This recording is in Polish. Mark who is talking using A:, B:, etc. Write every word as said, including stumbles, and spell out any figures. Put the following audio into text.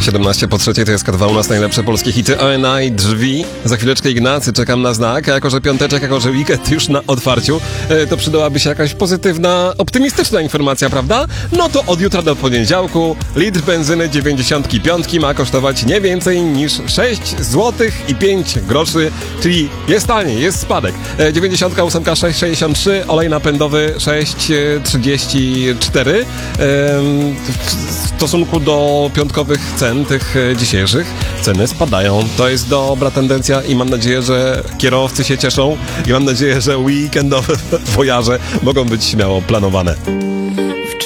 A: siedemnaście po trzeciej, to jest K dwa, u nas najlepsze polskie hity. O N I, Drzwi. Za chwileczkę Ignacy, czekam na znak. A jako, że piąteczek, jako, że weekend już na otwarciu, to przydałaby się jakaś pozytywna, optymistyczna informacja, prawda? No to od jutra do poniedziałku litr benzyny dziewięćdziesiąt pięć ma kosztować nie więcej niż sześć złotych i pięć groszy, czyli jest taniej, jest spadek. dziewięćdziesiąt osiem sześć przecinek sześćdziesiąt trzy, olej napędowy sześć przecinek trzydzieści cztery. W stosunku do piątkowych cen, tych dzisiejszych, ceny spadają. To jest dobra tendencja i mam nadzieję, że kierowcy się cieszą i mam nadzieję, że weekendowe wojaże mogą być śmiało planowane.